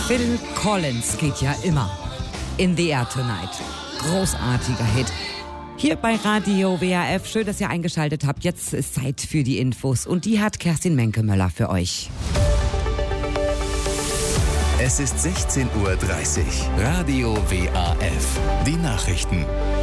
Phil Collins geht ja immer. In the Air Tonight. Großartiger Hit. Hier bei Radio WRF. Schön, dass ihr eingeschaltet habt. Jetzt ist Zeit für die Infos. Und die hat Kerstin Menke-Möller für euch. Es ist 16:30 Uhr. Radio WRF. Die Nachrichten.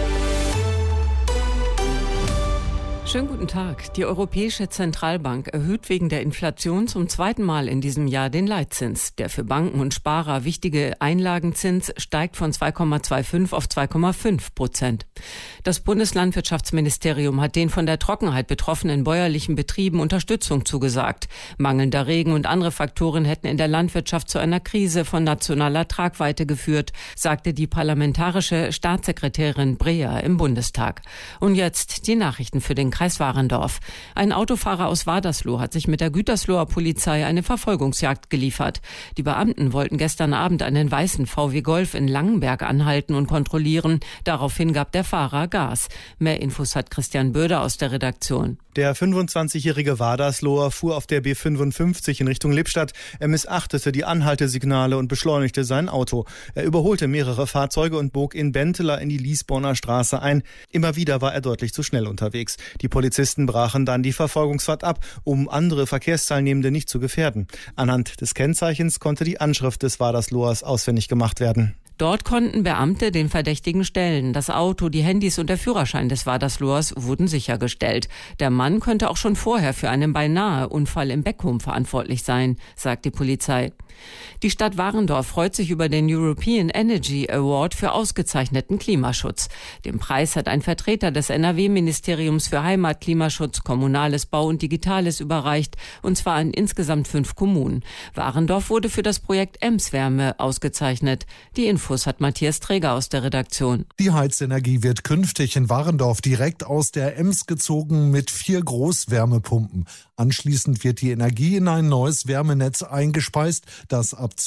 Schönen guten Tag. Die Europäische Zentralbank erhöht wegen der Inflation zum zweiten Mal in diesem Jahr den Leitzins. Der für Banken und Sparer wichtige Einlagenzins steigt von 2,25 auf 2,5%. Das Bundeslandwirtschaftsministerium hat den von der Trockenheit betroffenen bäuerlichen Betrieben Unterstützung zugesagt. Mangelnder Regen und andere Faktoren hätten in der Landwirtschaft zu einer Krise von nationaler Tragweite geführt, sagte die parlamentarische Staatssekretärin Breer im Bundestag. Und jetzt die Nachrichten für den Kreis Warendorf. Ein Autofahrer aus Wadersloh hat sich mit der Gütersloher Polizei eine Verfolgungsjagd geliefert. Die Beamten wollten gestern Abend einen weißen VW Golf in Langenberg anhalten und kontrollieren. Daraufhin gab der Fahrer Gas. Mehr Infos hat Christian Böder aus der Redaktion. Der 25-jährige Wadersloher fuhr auf der B55 in Richtung Lippstadt. Er missachtete die Anhaltesignale und beschleunigte sein Auto. Er überholte mehrere Fahrzeuge und bog in Benteler in die Liesborner Straße ein. Immer wieder war er deutlich zu schnell unterwegs. Die Polizisten brachen dann die Verfolgungsfahrt ab, um andere Verkehrsteilnehmende nicht zu gefährden. Anhand des Kennzeichens konnte die Anschrift des Waderslohers ausfindig gemacht werden. Dort konnten Beamte den Verdächtigen stellen. Das Auto, die Handys und der Führerschein des Waderslohers wurden sichergestellt. Der Mann könnte auch schon vorher für einen beinahe Unfall im Beckum verantwortlich sein, sagt die Polizei. Die Stadt Warendorf freut sich über den European Energy Award für ausgezeichneten Klimaschutz. Den Preis hat ein Vertreter des NRW-Ministeriums für Heimat, Klimaschutz, Kommunales, Bau und Digitales überreicht, und zwar an insgesamt 5 Kommunen. Warendorf wurde für das Projekt Emswärme ausgezeichnet. Die Infos hat Matthias Träger aus der Redaktion. Die Heizenergie wird künftig in Warendorf direkt aus der Ems gezogen mit 4 Großwärmepumpen. Anschließend wird die Energie in ein neues Wärmenetz eingespeist, das ab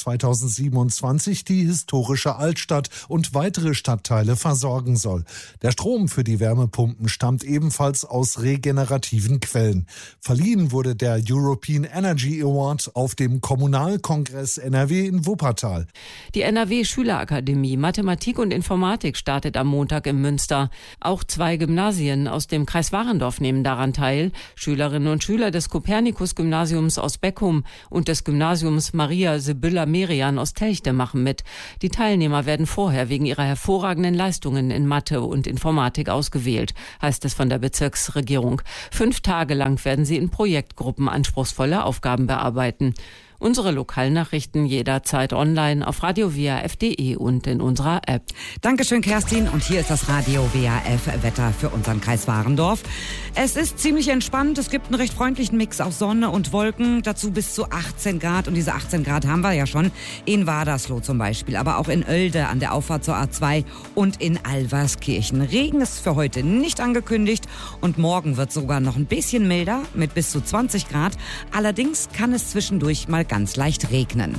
2027 die historische Altstadt und weitere Stadtteile versorgen soll. Der Strom für die Wärmepumpen stammt ebenfalls aus regenerativen Quellen. Verliehen wurde der European Energy Award auf dem Kommunalkongress NRW in Wuppertal. Die NRW-Schülerakademie Mathematik und Informatik startet am Montag in Münster. Auch 2 Gymnasien aus dem Kreis Warendorf nehmen daran teil. Schülerinnen und Schüler des Kopernikus-Gymnasiums aus Beckum und des Gymnasiums Maria Sibylla Merian aus Telchte machen mit. Die Teilnehmer werden vorher wegen ihrer hervorragenden Leistungen in Mathe und Informatik ausgewählt, heißt es von der Bezirksregierung. 5 Tage lang werden sie in Projektgruppen anspruchsvolle Aufgaben bearbeiten. Unsere Lokalnachrichten jederzeit online auf radio-WRF.de und in unserer App. Dankeschön, Kerstin. Und hier ist das Radio WRF Wetter für unseren Kreis Warendorf. Es ist ziemlich entspannt. Es gibt einen recht freundlichen Mix aus Sonne und Wolken. Dazu bis zu 18 Grad. Und diese 18 Grad haben wir ja schon in Wadersloh zum Beispiel. Aber auch in Oelde an der Auffahrt zur A2 und in Alverskirchen. Regen ist für heute nicht angekündigt. Und morgen wird sogar noch ein bisschen milder mit bis zu 20 Grad. Allerdings kann es zwischendurch mal ganz leicht regnen.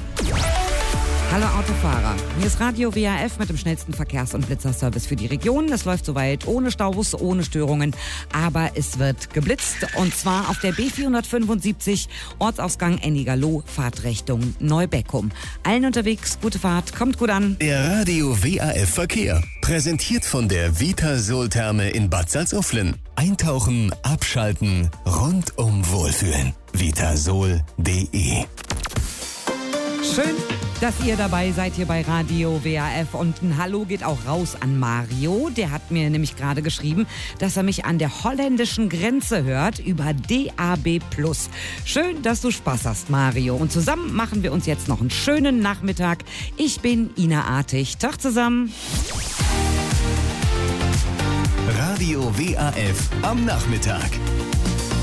Hallo Autofahrer, hier ist Radio WRF mit dem schnellsten Verkehrs- und Blitzerservice für die Region. Es läuft soweit ohne Staus, ohne Störungen, aber es wird geblitzt und zwar auf der B475 Ortsausgang Ennigerloh, Fahrtrichtung Neubeckum. Allen unterwegs, gute Fahrt, kommt gut an. Der Radio WRF Verkehr, präsentiert von der Vitasol-Therme in Bad Salzuflen. Eintauchen, abschalten, rundum wohlfühlen. Vitasol.de. Schön, dass ihr dabei seid hier bei Radio WRF und ein Hallo geht auch raus an Mario. Der hat mir nämlich gerade geschrieben, dass er mich an der holländischen Grenze hört über DAB+. Schön, dass du Spaß hast, Mario. Und zusammen machen wir uns jetzt noch einen schönen Nachmittag. Ich bin Ina Artig. Tag zusammen. Radio WRF am Nachmittag.